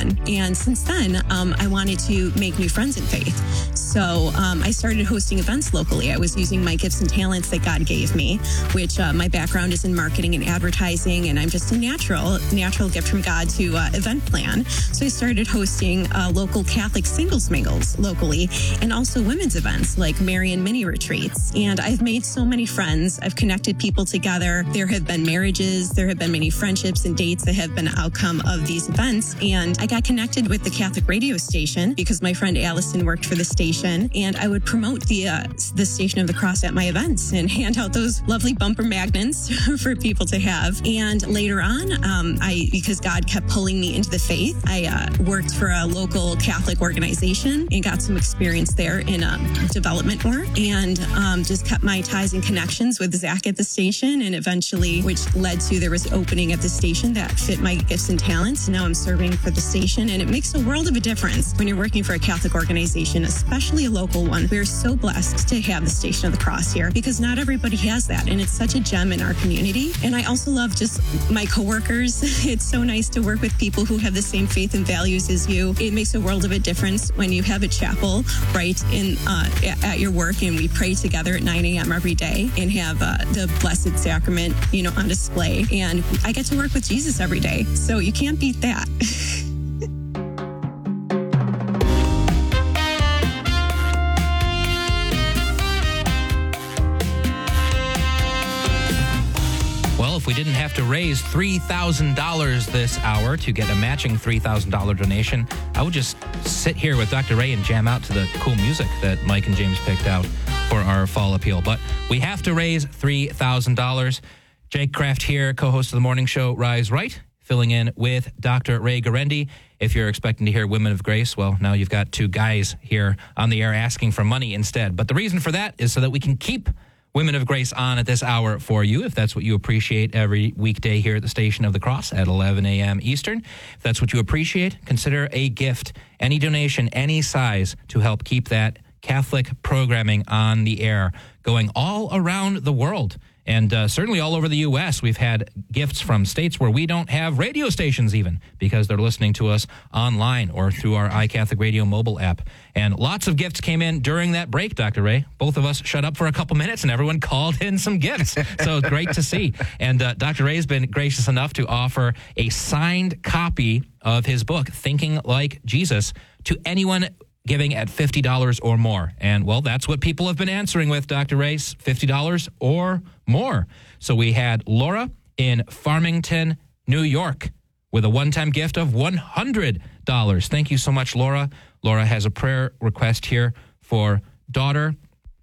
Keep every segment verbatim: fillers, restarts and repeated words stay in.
again. And since then, um, I wanted to make new friends in faith. So um, I started hosting events locally. I was using my gifts and talents that God gave me, which uh, my background is in marketing and advertising, and I'm just a natural, natural gift from God to uh, event plan. So I started hosting uh, local Catholic singles mingles locally, and also women's events like Marian mini retreats. And I've made so many friends. I've connected people together. There have been marriages. There have been many friendships and dates that have been an outcome of these events. And I got connected with the Catholic radio station because my friend Allison worked for the station, and I would promote the uh, the Station of the Cross at my events and hand out those lovely bumper magnets for people to have. And later on, um, I because God kept pulling me into the faith, I uh, worked for a local Catholic organization and got some experience there in um, development work, and um, just kept my ties and connections with Zach at the station, and eventually, which led to there was an opening at the station that fit my gifts and talents. Now I'm serving for the station, and it makes a world of a difference when you're working for a Catholic organization, especially a local one. We're so blessed to have the Station of the Cross here because not everybody has that, and it's such a gem in our community. And I also love just my coworkers. It's so nice to work with people who have the same faith and values as you. It makes a world of a difference when you have a chapel right in uh, at your work, and we pray together at nine a.m. every day and have uh, the Blessed Sacrament, you know, on display. And I get to work with Jesus every day, so you can't beat that. Well, if we didn't have to raise three thousand dollars this hour to get a matching three thousand dollars donation, I would just sit here with Doctor Ray and jam out to the cool music that Mike and James picked out for our fall appeal. But we have to raise three thousand dollars. Jake Kraft here, co-host of the morning show Rise Right, filling in with Doctor Ray Guarendi. If you're expecting to hear Women of Grace, well, now you've got two guys here on the air asking for money instead. But the reason for that is so that we can keep Women of Grace on at this hour for you, if that's what you appreciate every weekday here at the Station of the Cross at eleven a.m. Eastern. If that's what you appreciate, consider a gift, any donation, any size, to help keep that Catholic programming on the air going all around the world. And uh, certainly all over the U S, we've had gifts from states where we don't have radio stations even, because they're listening to us online or through our iCatholic Radio mobile app. And lots of gifts came in during that break, Doctor Ray. Both of us shut up for a couple minutes and everyone called in some gifts. So it's great to see. And uh, Doctor Ray's been gracious enough to offer a signed copy of his book, Thinking Like Jesus, to anyone giving at fifty dollars or more. And, well, that's what people have been answering with, Doctor Ray's, fifty dollars or more. So we had Laura in Farmington, New York, with a one-time gift of one hundred dollars. Thank you so much, Laura. Laura has a prayer request here for daughter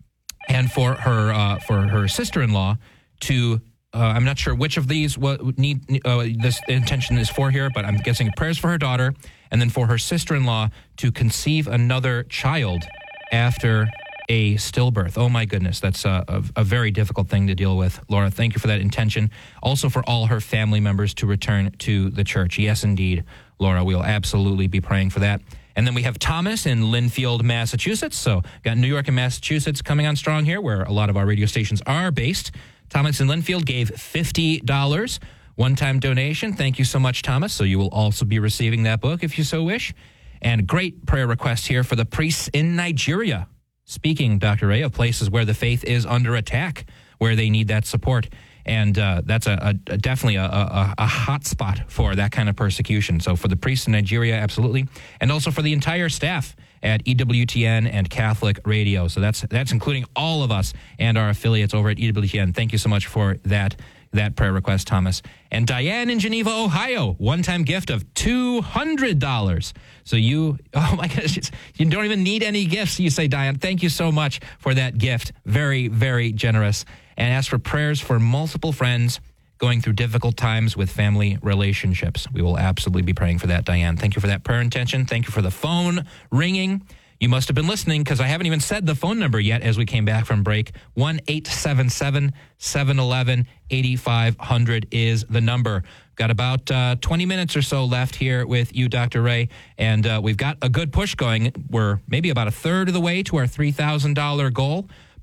and for her uh, for her sister-in-law to, uh, I'm not sure which of these what need uh, this intention is for here, but I'm guessing prayers for her daughter, and then for her sister-in-law to conceive another child after a stillbirth. Oh, my goodness. That's a, a, a very difficult thing to deal with. Laura, thank you for that intention. Also for all her family members to return to the church. Yes, indeed, Laura, we'll absolutely be praying for that. And then we have Thomas in Linfield, Massachusetts. So got New York and Massachusetts coming on strong here, where a lot of our radio stations are based. Thomas in Linfield gave fifty dollars. One-time donation. Thank you so much, Thomas. So you will also be receiving that book if you so wish. And great prayer request here for the priests in Nigeria. Speaking, Doctor Ray, of places where the faith is under attack, where they need that support. And uh, that's a, a, a definitely a, a, a hot spot for that kind of persecution. So for the priests in Nigeria, absolutely. And also for the entire staff at E W T N and Catholic Radio. So that's that's including all of us and our affiliates over at E W T N. Thank you so much for that. That prayer request, Thomas. And Diane in Geneva, Ohio, one-time gift of two hundred dollars. So you, oh my gosh, you don't even need any gifts, you say, Diane. Thank you so much for that gift. Very, very generous. And ask for prayers for multiple friends going through difficult times with family relationships. We will absolutely be praying for that, Diane. Thank you for that prayer intention. Thank you for the phone ringing. You must have been listening because I haven't even said the phone number yet as we came back from break. one eight seven seven, seven one one, eight five zero zero is the number. Got about uh, twenty minutes or so left here with you, Doctor Ray, and uh, we've got a good push going. We're maybe about a third of the way to our three thousand dollars goal,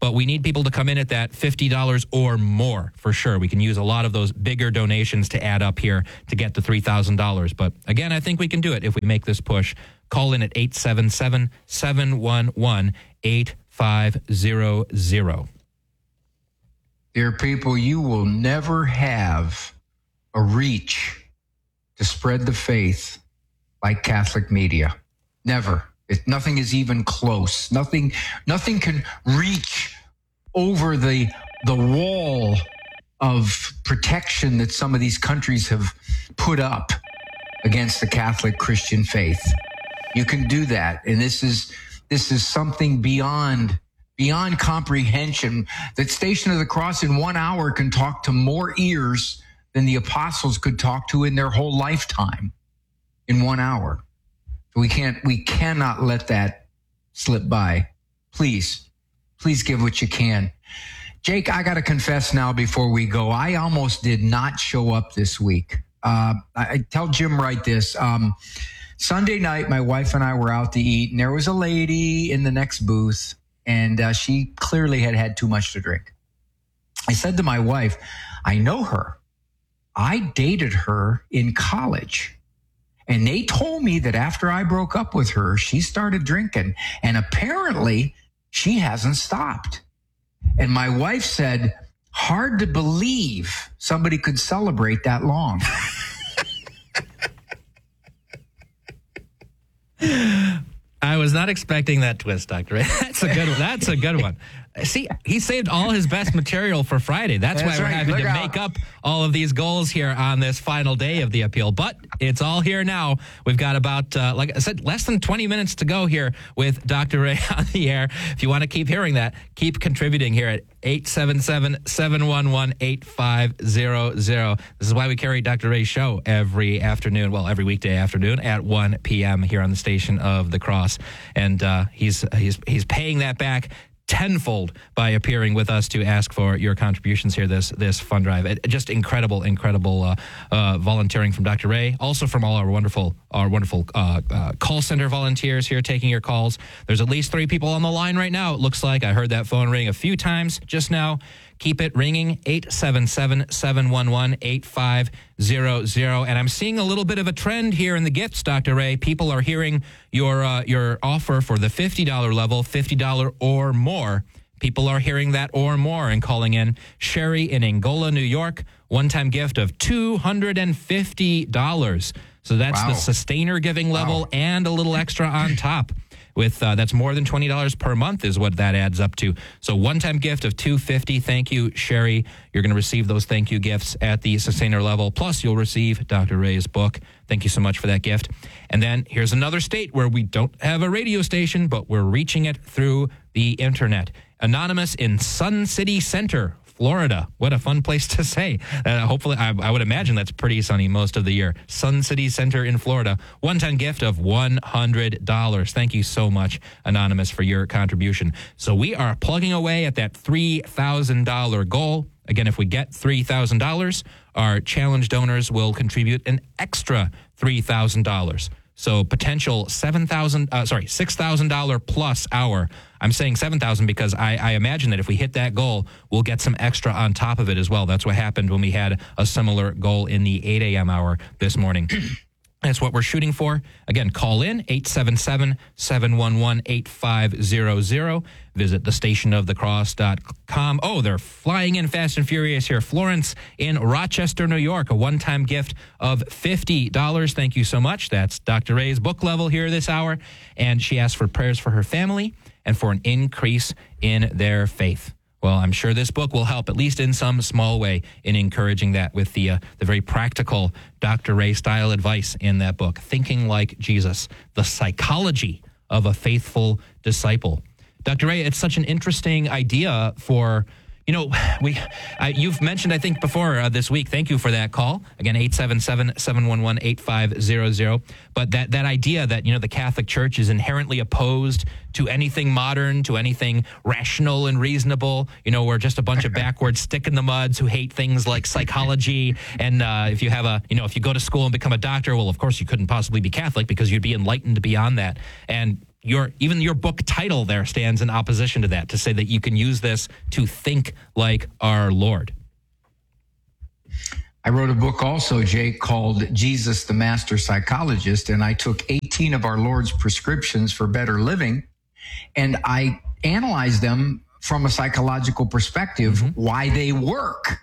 but we need people to come in at that fifty dollars or more for sure. We can use a lot of those bigger donations to add up here to get to three thousand dollars. But again, I think we can do it if we make this push. Call in at eight seven seven, seven one one, eight five zero zero. Dear people, you will never have a reach to spread the faith like Catholic media. Never. It, nothing is even close. Nothing, nothing can reach over the the wall of protection that some of these countries have put up against the Catholic Christian faith. You can do that, and this is this is something beyond beyond comprehension. That Station of the Cross in one hour can talk to more ears than the apostles could talk to in their whole lifetime in one hour. We can't, we cannot let that slip by. Please, please give what you can. Jake, I got to confess now before we go, I almost did not show up this week. Uh, I, I tell Jim Wright this. Um, Sunday night, my wife and I were out to eat, and there was a lady in the next booth, and uh, she clearly had had too much to drink. I said to my wife, I know her. I dated her in college. And they told me that after I broke up with her, she started drinking. And apparently, she hasn't stopped. And my wife said, hard to believe somebody could celebrate that long. I was not expecting that twist, Doctor Ray. That's a good one. That's a good one. See, he saved all his best material for Friday. That's, That's why we're right. having Look to out. make up all of these goals here on this final day of the appeal. But it's all here now. We've got about, uh, like I said, less than twenty minutes to go here with Doctor Ray on the air. If you want to keep hearing that, keep contributing here at eight seven seven, seven one one, eight five zero zero. This is why we carry Doctor Ray's show every afternoon, well, every weekday afternoon at one p.m. here on the Station of the Cross. And uh, he's he's he's paying that back tenfold by appearing with us to ask for your contributions here this this fund drive. It, just incredible, incredible uh, uh, volunteering from Doctor Ray. Also from all our wonderful our wonderful uh, uh, call center volunteers here taking your calls. There's at least three people on the line right now. It looks like I heard that phone ring a few times just now. Keep it ringing, eight seven seven, seven one one, eight five zero zero. And I'm seeing a little bit of a trend here in the gifts, Doctor Ray. People are hearing your uh, your offer for the fifty dollars level, fifty dollars or more. People are hearing that or more and calling in. Sherry in Angola, New York, one-time gift of two hundred fifty dollars. So that's wow. the sustainer giving level wow. and a little extra on top. With uh, that's more than twenty dollars per month is what that adds up to. So one-time gift of two hundred fifty dollars. Thank you, Sherry. You're going to receive those thank you gifts at the sustainer level. Plus, you'll receive Doctor Ray's book. Thank you so much for that gift. And then here's another state where we don't have a radio station, but we're reaching it through the internet. Anonymous in Sun City Center, Florida. What a fun place to say. Uh, hopefully, I, I would imagine that's pretty sunny most of the year. Sun City Center in Florida. One-time gift of one hundred dollars. Thank you so much, Anonymous, for your contribution. So we are plugging away at that three thousand dollars goal. Again, if we get three thousand dollars, our challenge donors will contribute an extra three thousand dollars. So potential seven thousand, uh, sorry, six thousand dollars plus hour. I'm saying seven thousand because I, I imagine that if we hit that goal, we'll get some extra on top of it as well. That's what happened when we had a similar goal in the eight a.m. hour this morning. That's what we're shooting for. Again, call in eight seven seven, seven one one, eight five zero zero. Visit the station of the cross dot com. Oh, they're flying in fast and furious here. Florence in Rochester, New York, a one-time gift of fifty dollars. Thank you so much. That's Doctor Ray's book level here this hour. And she asked for prayers for her family and for an increase in their faith. Well, I'm sure this book will help, at least in some small way, in encouraging that with the uh, the very practical Doctor Ray style advice in that book, Thinking Like Jesus, the psychology of a faithful disciple. Doctor Ray, it's such an interesting idea for, you know, we uh, you've mentioned, I think, before uh, this week. Thank you for that call. Again, eight seven seven, seven one one, eight five zero zero. But that, that idea that, you know, the Catholic Church is inherently opposed to anything modern, to anything rational and reasonable. You know, we're just a bunch of backward stick-in-the-muds who hate things like psychology. And uh, if you have a, you know, if you go to school and become a doctor, well, of course, you couldn't possibly be Catholic because you'd be enlightened beyond that. And your even your book title there stands in opposition to that, to say that you can use this to think like our Lord. I wrote a book also, Jake, called Jesus the Master Psychologist, and I took eighteen of our Lord's prescriptions for better living, and I analyzed them from a psychological perspective, mm-hmm. why they work.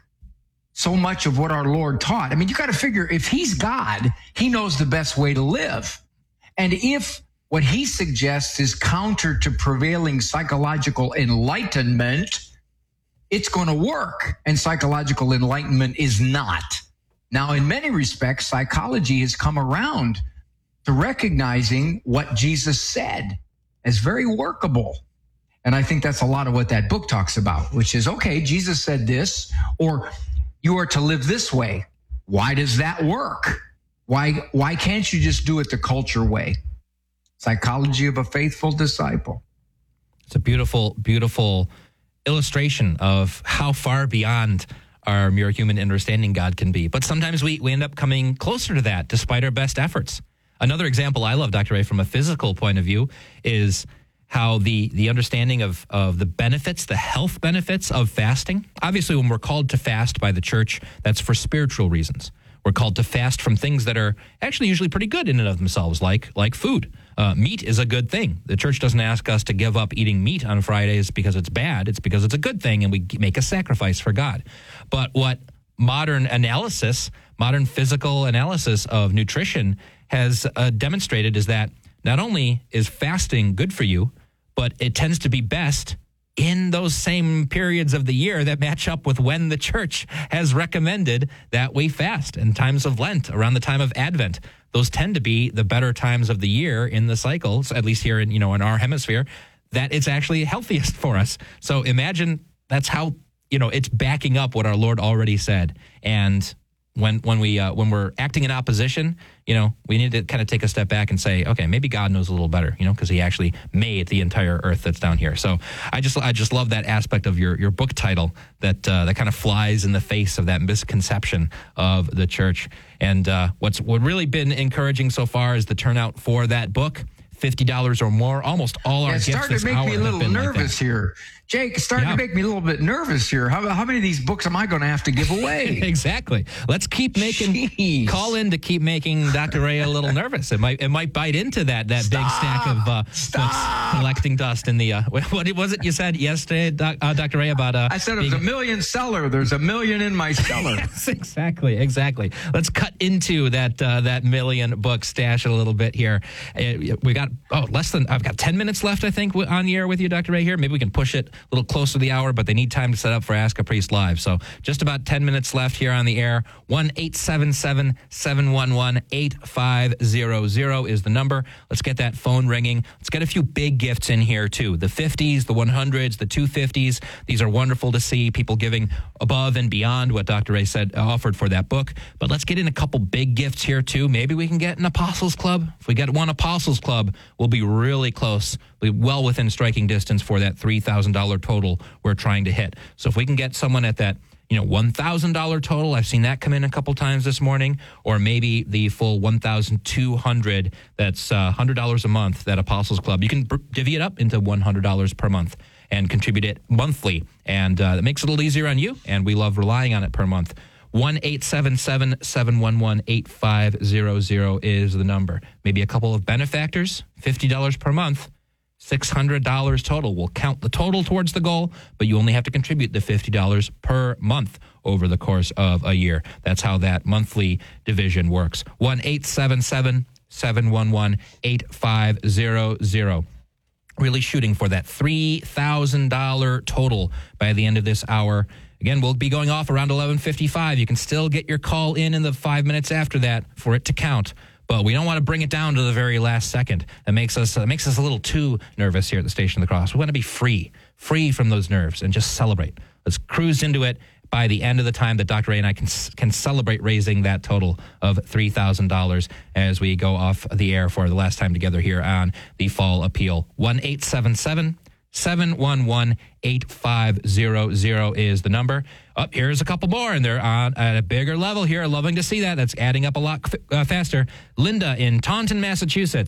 So much of what our Lord taught. I mean, you got to figure, if he's God, he knows the best way to live. And if what he suggests is counter to prevailing psychological enlightenment, it's going to work. And psychological enlightenment is not. Now, in many respects, psychology has come around to recognizing what Jesus said as very workable. And I think that's a lot of what that book talks about, which is, okay, Jesus said this, or you are to live this way. Why does that work? Why, why can't you just do it the culture way? Psychology of a faithful disciple. It's a beautiful, beautiful illustration of how far beyond our mere human understanding God can be. But sometimes we, we end up coming closer to that despite our best efforts. Another example I love, Doctor Ray, from a physical point of view is how the, the understanding of, of the benefits, the health benefits of fasting. Obviously, when we're called to fast by the church, that's for spiritual reasons. We're called to fast from things that are actually usually pretty good in and of themselves, like like food. Uh, meat is a good thing. The church doesn't ask us to give up eating meat on Fridays because it's bad. It's because it's a good thing, and we make a sacrifice for God. But what modern analysis, modern physical analysis of nutrition has uh, demonstrated is that not only is fasting good for you, but it tends to be best in those same periods of the year that match up with when the church has recommended that we fast. In times of Lent, around the time of Advent, those tend to be the better times of the year in the cycles, at least here in, you know, in our hemisphere, that it's actually healthiest for us. So imagine that's how, you know, it's backing up what our Lord already said. And when when we uh, when we're acting in opposition, you know, we need to kind of take a step back and say, okay, maybe God knows a little better, you know, because he actually made the entire earth that's down here. So I just I just love that aspect of your your book title that uh, that kind of flies in the face of that misconception of the church. And uh, what's what really been encouraging so far is the turnout for that book. fifty dollars or more. Almost all our yeah, gifts this hour have been like that. It's starting to make me a little nervous here. Jake, it's starting yeah. to make me a little bit nervous here. How, how many of these books am I going to have to give away? Exactly. Let's keep making, Jeez. call in to keep making Doctor Ray a little nervous. It might it might bite into that that Stop. big stack of uh, books collecting dust in the, uh, what was it you said yesterday, doc, uh, Doctor Ray, about... Uh, I said it was being, a million seller. There's a million in my cellar. Yes, exactly, exactly. Let's cut into that uh, that million book stash a little bit here. Uh, we got, oh, less than, I've got ten minutes left, I think, on the air with you, Doctor Ray, here. Maybe we can push it a little closer to the hour, but they need time to set up for Ask a Priest Live. So just about ten minutes left here on the air. one eight seven seven, seven one one, eight five zero zero is the number. Let's get that phone ringing. Let's get a few big gifts in here, too. The fifties, the hundreds, the two fifties. These are wonderful to see. People giving above and beyond what Doctor Ray said, offered for that book. But let's get in a couple big gifts here, too. Maybe we can get an Apostles Club. If we get one Apostles Club, we'll be really close, we'll be well within striking distance for that three thousand dollars total we're trying to hit. So if we can get someone at that, you know, one thousand dollars total, I've seen that come in a couple times this morning, or maybe the full one thousand two hundred dollars, that's uh, one hundred dollars a month, that Apostles Club. You can divvy it up into one hundred dollars per month and contribute it monthly, and uh, that makes it a little easier on you, and we love relying on it per month. one eight seven seven, seven one one, eight five zero zero is the number. Maybe a couple of benefactors, fifty dollars per month, six hundred dollars total. We'll count the total towards the goal, but you only have to contribute the fifty dollars per month over the course of a year. That's how that monthly division works. one eight seven seven, seven one one, eight five zero zero. Really shooting for that three thousand dollars total by the end of this hour. Again, we'll be going off around eleven fifty-five. You can still get your call in in the five minutes after that for it to count. But we don't want to bring it down to the very last second. That makes us uh, makes us a little too nervous here at the Station of the Cross. We want to be free, free from those nerves, and just celebrate. Let's cruise into it by the end of the time that Doctor Ray and I can can celebrate raising that total of three thousand dollars as we go off the air for the last time together here on the Fall Appeal. one eight seven seven, seven one one, eight five zero zero is the number. Up oh, here's a couple more, and they're on at a bigger level here. Loving to see that. That's adding up a lot uh, faster. Linda in Taunton, Massachusetts.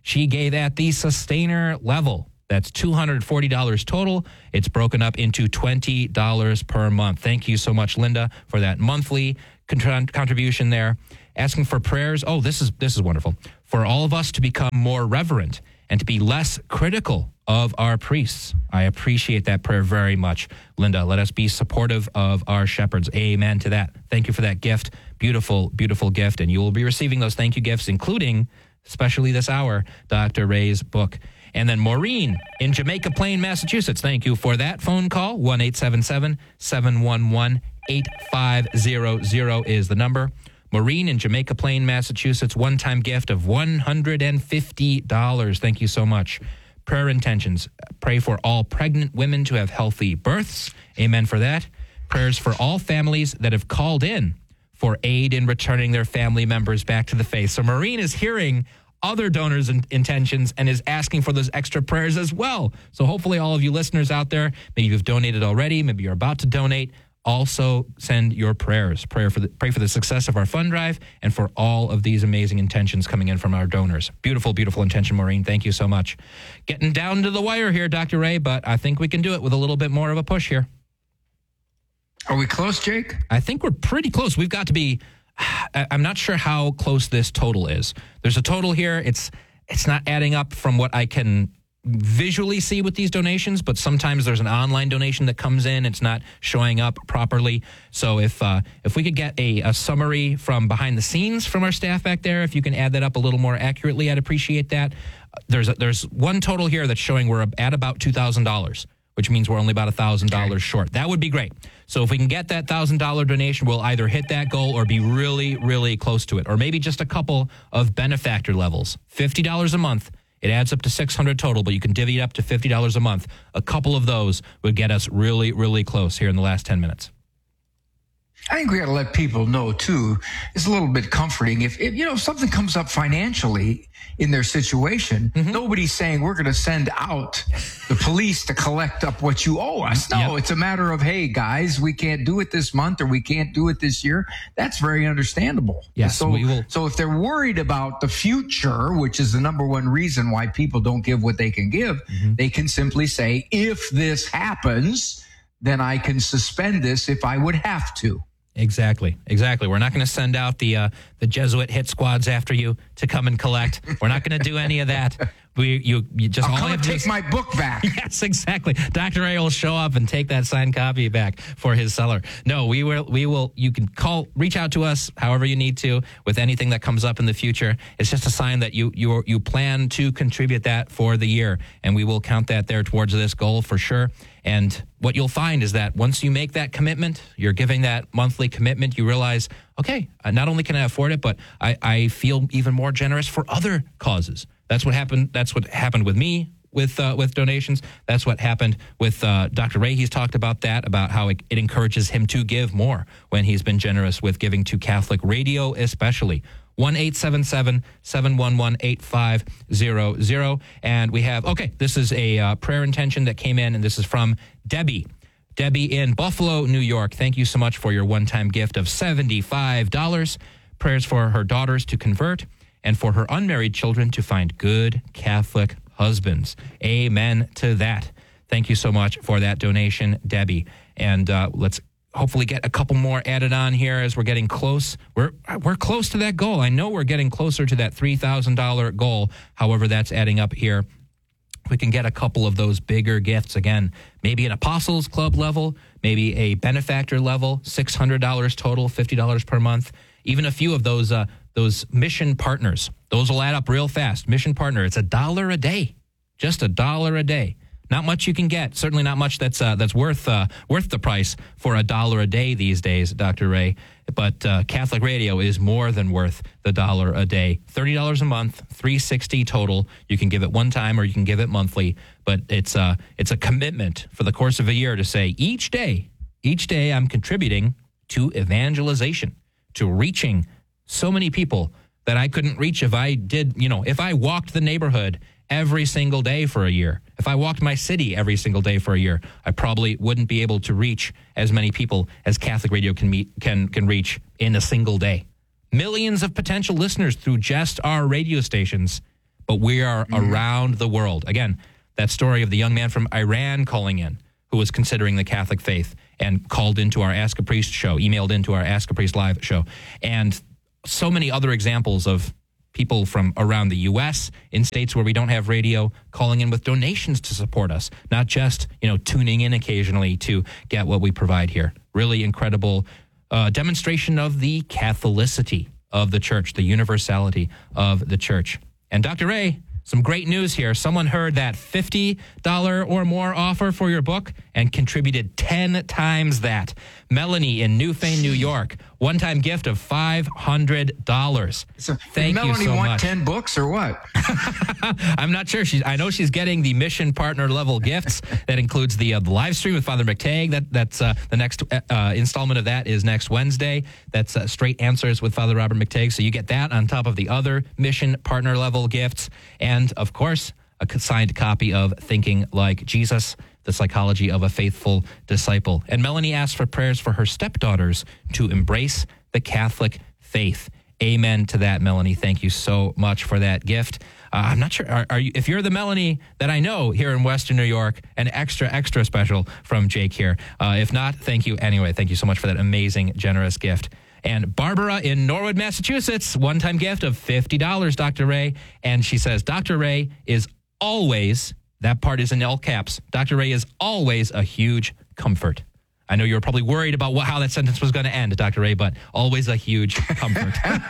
She gave at the sustainer level. That's two hundred forty dollars total. It's broken up into twenty dollars per month. Thank you so much, Linda, for that monthly con- contribution there. Asking for prayers. Oh, this is this is wonderful. For all of us to become more reverent and to be less critical of our priests. I appreciate that prayer very much, Linda. Let us be supportive of our shepherds. Amen to that. Thank you for that gift. Beautiful, beautiful gift. And you will be receiving those thank you gifts, including, especially this hour, Doctor Ray's book. And then Maureen in Jamaica Plain, Massachusetts. Thank you for that phone call. one eight seven seven, seven one one, eight five zero zero is the number. Maureen in Jamaica Plain, Massachusetts, one-time gift of one hundred fifty dollars. Thank you so much. Prayer intentions. Pray for all pregnant women to have healthy births. Amen for that. Prayers for all families that have called in for aid in returning their family members back to the faith. So Maureen is hearing other donors' in- intentions and is asking for those extra prayers as well. So hopefully all of you listeners out there, maybe you've donated already, maybe you're about to donate, also send your prayers. Pray for the, pray for the success of our fund drive and for all of these amazing intentions coming in from our donors. Beautiful, beautiful intention, Maureen. Thank you so much. Getting down to the wire here, Doctor Ray, but I think we can do it with a little bit more of a push here. Are we close, Jake? I think we're pretty close. We've got to be, I'm not sure how close this total is. There's a total here. It's it's not adding up from what I can visually see with these donations, but sometimes there's an online donation that comes in. It's not showing up properly. So if uh, if we could get a, a summary from behind the scenes from our staff back there, if you can add that up a little more accurately, I'd appreciate that. There's a, there's one total here that's showing we're at about two thousand dollars, which means we're only about one thousand dollars okay. short. That would be great. So if we can get that one thousand dollars donation, we'll either hit that goal or be really, really close to it, or maybe just a couple of benefactor levels. fifty dollars a month. It adds up to six hundred dollars total, but you can divvy it up to fifty dollars a month. A couple of those would get us really, really close here in the last ten minutes. I think we got to let people know, too, it's a little bit comforting. If, if you know, if something comes up financially in their situation, mm-hmm. nobody's saying we're going to send out the police to collect up what you owe us. No, yep. It's a matter of, hey, guys, we can't do it this month or we can't do it this year. That's very understandable. Yes, so, we will. So if they're worried about the future, which is the number one reason why people don't give what they can give, mm-hmm. they can simply say, if this happens, then I can suspend this if I would have to. Exactly. Exactly. We're not going to send out the uh, the Jesuit hit squads after you to come and collect. We're not going to do any of that. We you, you just I'll all come have and to take is, my book back. Yes, exactly. Doctor Ray will show up and take that signed copy back for his seller. No, we will. We will. You can call, reach out to us however you need to with anything that comes up in the future. It's just a sign that you you you plan to contribute that for the year, and we will count that there towards this goal for sure. And what you'll find is that once you make that commitment, you're giving that monthly commitment, you realize, okay, not only can I afford it, but I, I feel even more generous for other causes. That's what happened. That's what happened with me with uh, with donations. That's what happened with uh, Doctor Ray. He's talked about that, about how it, it encourages him to give more when he's been generous with giving to Catholic Radio, especially. one eight seven seven, seven one one, eight five zero zero. And we have, okay, this is a uh, prayer intention that came in, and this is from Debbie. Debbie in Buffalo, New York. Thank you so much for your one-time gift of seventy-five dollars. Prayers for her daughters to convert and for her unmarried children to find good Catholic husbands. Amen to that. Thank you so much for that donation, Debbie. And uh, let's hopefully get a couple more added on here as we're getting close. We're we're close to that goal. I know we're getting closer to that three thousand dollars goal. However, that's adding up here. We can get a couple of those bigger gifts again, maybe an Apostles Club level, maybe a benefactor level, six hundred dollars total, fifty dollars per month. Even a few of those uh, those mission partners. Those will add up real fast. Mission partner, it's a dollar a day, just a dollar a day. Not much you can get. Certainly not much that's uh, that's worth uh, worth the price for a dollar a day these days, Doctor Ray. But uh, Catholic Radio is more than worth the dollar a day. thirty dollars a month, three hundred sixty dollars total. You can give it one time or you can give it monthly. But it's uh, it's a commitment for the course of a year to say each day, each day I'm contributing to evangelization, to reaching so many people that I couldn't reach if I did, you know, if I walked the neighborhood every single day for a year. If I walked my city every single day for a year, I probably wouldn't be able to reach as many people as Catholic Radio can meet, can can reach in a single day. Millions of potential listeners through just our radio stations, but we are mm-hmm. around the world. Again, that story of the young man from Iran calling in who was considering the Catholic faith and called into our Ask a Priest show, emailed into our Ask a Priest live show. And so many other examples of people from around the U S, in states where we don't have radio, calling in with donations to support us, not just, you know, tuning in occasionally to get what we provide here. Really incredible uh, demonstration of the Catholicity of the church, the universality of the church. And Doctor Ray, some great news here. Someone heard that fifty dollars or more offer for your book and contributed ten times that. Melanie in Newfane, New York, one-time gift of five hundred dollars. So, Thank Melanie you so want much. ten books or what? I'm not sure. She's. I know she's getting the mission partner level gifts. That includes the, uh, the live stream with Father McTagg. That that's uh, the next uh, installment of that is next Wednesday. That's uh, Straight Answers with Father Robert McTagg. So you get that on top of the other mission partner level gifts, and of course a signed copy of Thinking Like Jesus, The Psychology of a Faithful Disciple. And Melanie asked for prayers for her stepdaughters to embrace the Catholic faith. Amen to that, Melanie. Thank you so much for that gift. Uh, I'm not sure, are, are you, if you're the Melanie that I know here in Western New York, an extra, extra special from Jake here. Uh, if not, thank you anyway. Thank you so much for that amazing, generous gift. And Barbara in Norwood, Massachusetts, one-time gift of fifty dollars, Doctor Ray. And she says, Doctor Ray is always, that part is in all caps, Doctor Ray is always a huge comfort. I know you were probably worried about what, how that sentence was going to end, Doctor Ray, but always a huge comfort.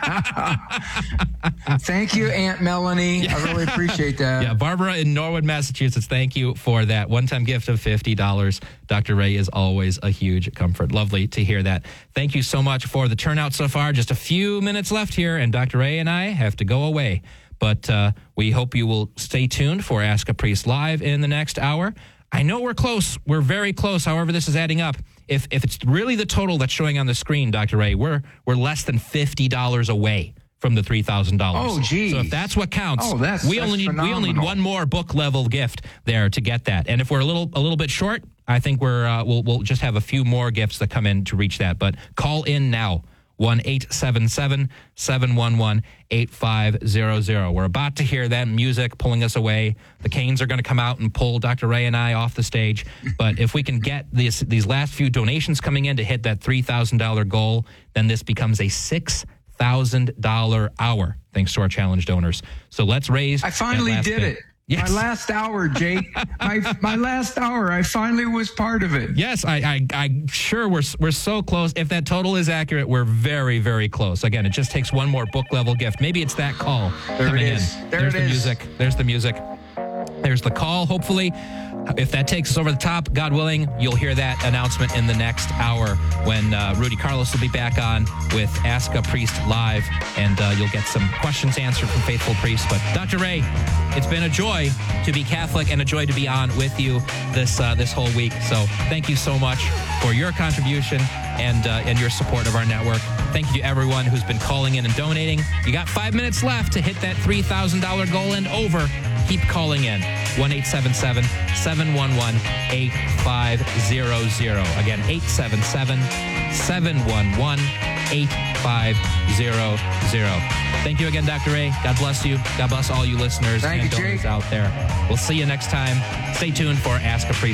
Thank you, Aunt Melanie. Yeah. I really appreciate that. Yeah, Barbara in Norwood, Massachusetts, thank you for that one-time gift of fifty dollars. Doctor Ray is always a huge comfort. Lovely to hear that. Thank you so much for the turnout so far. Just a few minutes left here, and Doctor Ray and I have to go away. But uh, we hope you will stay tuned for Ask a Priest Live in the next hour. I know we're close. We're very close. However, this is adding up. If if it's really the total that's showing on the screen, Doctor Ray, we're we're less than fifty dollars away from the three thousand dollars. Oh, geez. So if that's what counts, oh, that's, we that's only need phenomenal. we only need one more book level gift there to get that. And if we're a little a little bit short, I think we're uh, we'll we'll just have a few more gifts that come in to reach that. But call in now. one eight seven seven, seven one one, eight five zero zero. We're about to hear that music pulling us away. The Canes are going to come out and pull Doctor Ray and I off the stage. But if we can get these these last few donations coming in to hit that three thousand dollars goal, then this becomes a six thousand dollars hour, thanks to our challenge donors. So let's raise I finally did bit. it. Yes. My last hour, Jake. my my last hour. I finally was part of it. Yes, I, I, I'm sure we're we're so close. If that total is accurate, we're very, very close. Again, it just takes one more book level gift. Maybe it's that call. There coming it is. In. There There's it the is. music. There's the music. There's the call. Hopefully, if that takes us over the top, God willing, you'll hear that announcement in the next hour when uh, Rudy Carlos will be back on with Ask a Priest Live, and uh, you'll get some questions answered from faithful priests. But Doctor Ray, it's been a joy to be Catholic and a joy to be on with you this uh, this whole week. So thank you so much for your contribution and uh, and your support of our network. Thank you to everyone who's been calling in and donating. You got five minutes left to hit that three thousand dollars goal and over. Keep calling in. one eight seven seven, seven one one, eight five zero zero. Again, eight seven seven, seven one one, eight five zero zero. Thank you again, Doctor Ray. God bless you. God bless all you listeners Thank and you, donors Jake. out there. We'll see you next time. Stay tuned for Ask a Priest.